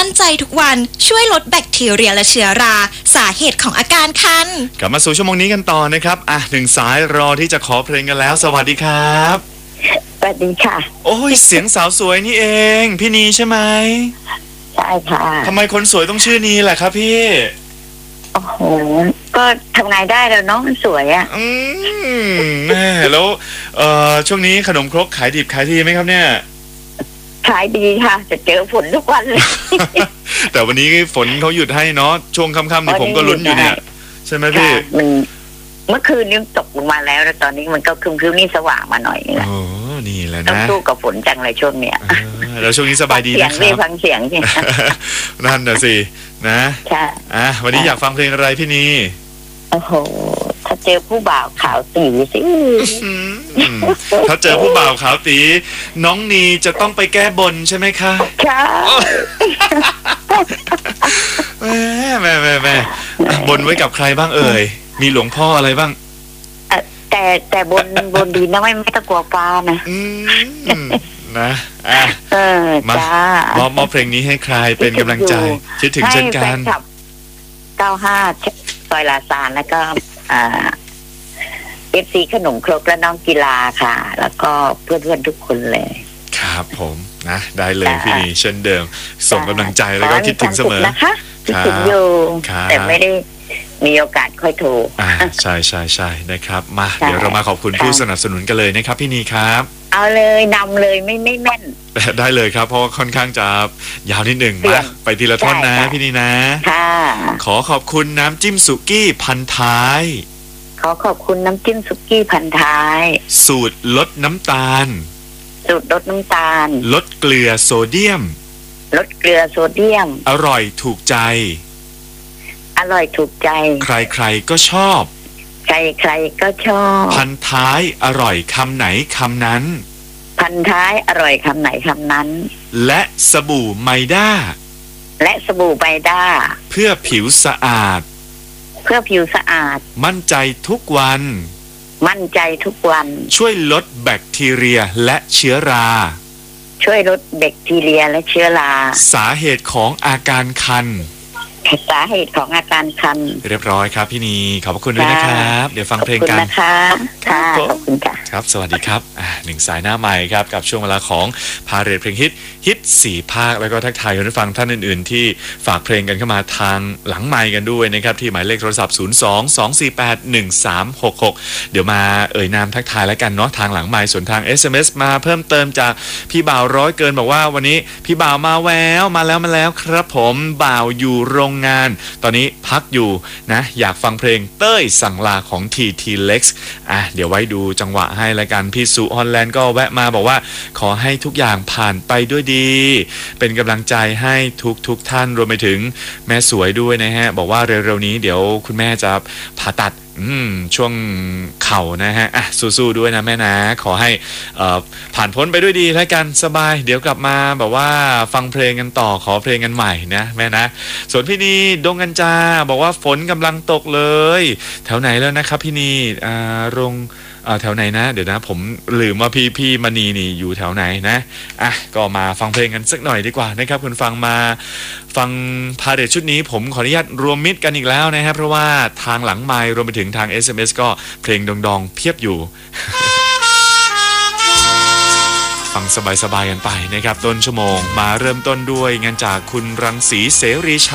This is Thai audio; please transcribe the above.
มั่นใจทุกวันช่วยลดแบคทีเรียและเชื้อราสาเหตุของอาการคันกลับมาสู่ชั่วโมงนี้กันต่อนะครับหนึ่งสายรอที่จะขอเพลงกันแล้วสวัสดีครับสวัสดีค่ะโอ้ยเสียงสาวสวยนี่เองพี่นีใช่ไหมใช่ค่ะทำไมคนสวยต้องชื่อนีแหละครับพี่โอ้โหก็ทำไงได้แล้วน้องมันสวยอ่ะแม่แล้วช่วงนี้ขนมครกขายดิบขายดีไหมครับเนี่ยขายดีค่ะจะเจอฝนทุกวันเลยแต่วันนี้ฝนเขาหยุดให้เนาะช่วงค่ำๆนี่ผมก็ลุ้นอยู่เนี่ยใช่ไหมพี่มันเมื่อคืนนี้ตกลงมาแล้วตอนนี้มันก็ครึ้มๆนี่สว่างมาหน่อยนึงโอ้นี่แหละนะต้องสู้กับฝนจังเลยช่วงเนี้ยแล้วช่วงนี้สบายดีนะครับเสียงฟังเสียงสินั่นน่ะสินะวันนี้อยากฟังเพลงอะไรพี่นีโอ้โหถ้าเจอผู้บ่าวขาวตีสิถ้าเจอผู้บ่าวขาวตีน้องนีจะต้องไปแก้บนใช่ไหมคะใช่แม่บนไว้กับใครบ้างเอ่ยมีหลวงพ่ออะไรบ้างแต่บนดีนะไม่ต้องกลัวฟ้านะนะมอบเพลงนี้ให้ใครเป็นกำลังใจคิดถึงเช่นกัน 95ซอยลาซานแล้วก็FC ขนมครกและน้องกีฬาค่ะแล้วก็เพื่อนๆทุกคนเลยครับผมนะได้เลยพี่นีเช่นเดิมส่งกำลังใจแล้วก็คิดถึงเสมอนะคะคิดถึงอยู่แต่ไม่ได้มีโอกาสค่อยโทรใช่นะครับมาเดี๋ยวเรามาขอบคุณผู้สนับสนุนกันเลยนะครับพี่นีครับเอาเลยนำเลยไม่แม่นได้เลยครับเพราะค่อนข้างจะยาวนิดหนึ่งมาไปทีละท่อนนะพี่นีนะขอขอบคุณน้ำจิ้มสุกี้พันท้ายขอขอบคุณน้ำจิ้มสุกี้พันท้ายสูตรลดน้ำตาลลดเกลือโซเดียมอร่อยถูกใจใครๆก็ชอบพันท้ายอร่อยคำไหนคำนั้นและสบู่ไมด้าเพื่อผิวสะอาดมั่นใจทุกวันช่วยลดแบคทีเรียและเชื้อราสาเหตุของอาการคันเรียบร้อยครับพี่นีขอบพระคุณด้วยนะครับเดี๋ยวฟังเพลงกันขอบคุณค่ะครับสวัสดีครับหนึ่งสายหน้าใหม่ครับกับช่วงเวลาของพาเรทเพลงฮิต4ภาคแล้วก็ทักทายคุณผู้ฟังท่านอื่นๆที่ฝากเพลงกันเข้ามาทางหลังไมค์กันด้วยนะครับที่หมายเลขโทรศัพท์02-248-1366เดี๋ยวมานามทักทายแล้วกันเนาะทางหลังไมค์ส่วนทาง SMS มาเพิ่มเติมจากพี่บ่าวร้อยเกินบอกว่าวันนี้พี่บ่าวมาแล้วครับผมบ่าวอยู่โรงงานตอนนี้พักอยู่นะอยากฟังเพลงเต้ยสั่งลาของ TT Lex เดี๋ยวไว้ดูจังหวะให้แล้วกันพี่สุฮอลแลนด์ก็แวะมาบอกว่าขอให้ทุกอย่างผ่านไปด้วยดีเป็นกำลังใจให้ทุกท่านรวมไปถึงแม่สวยด้วยนะฮะบอกว่าเร็วๆนี้เดี๋ยวคุณแม่จะผ่าตัดช่วงเข่านะฮะสู้ๆด้วยนะแม่นะขอให้ผ่านพ้นไปด้วยดีแล้วกันสบายเดี๋ยวกลับมาแบบว่าฟังเพลงกันต่อขอเพลงกันใหม่นะแม่นะส่วนพี่นีดงกันจาบอกว่าฝนกำลังตกเลยแถวไหนแล้วนะครับพี่นีแถวไหนนะเดี๋ยวนะผมลืมว่าพี่มณีนี่อยู่แถวไหนนะก็มาฟังเพลงกันสักหน่อยดีกว่านะครับคุณฟังมาฟังพาเรทชุดนี้ผมขออนุญาตรวมมิตรกันอีกแล้วนะครับเพราะว่าทางหลังไมค์รวมไปถึงทาง SMS ก็เพลงดองๆเพียบอยู่ ฟังสบายๆกันไปนะครับต้นชั่วโมงมาเริ่มต้นด้วยงานจากคุณรังสีเสรีชัย